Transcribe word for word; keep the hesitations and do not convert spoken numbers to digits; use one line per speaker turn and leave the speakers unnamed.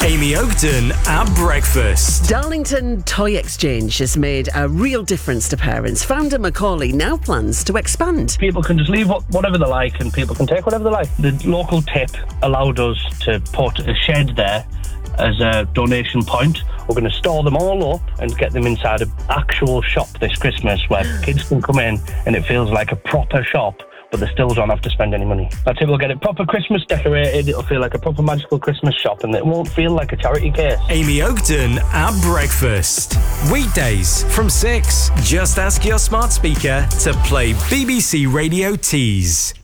Amy Ogden at breakfast.
Darlington Toy Exchange has made a real difference to parents. Founder Macaulay now plans to expand.
People can just leave whatever they like and people can take whatever they like. The local tip allowed us to put a shed there as a donation point. We're going to store them all up and get them inside an actual shop this Christmas where kids can come in and it feels like a proper shop, but they still don't have to spend any money. That's it, we'll get it proper Christmas decorated, it'll feel like a proper magical Christmas shop and it won't feel like a charity case.
Amy Ogden at breakfast. Weekdays from six. Just ask your smart speaker to play B B C Radio Tees.